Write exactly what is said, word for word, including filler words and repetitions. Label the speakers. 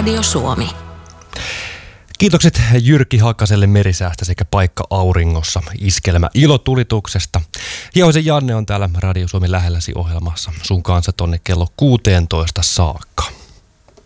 Speaker 1: Radio Suomi.
Speaker 2: Kiitokset Jyrki Hakaselle merisäästä sekä Paikka Auringossa iskelmä ilotulituksesta. Hiehoisen Janne on täällä Radio Suomi lähelläsi ohjelmassa sun kanssa tonne kello kuusitoista saakka.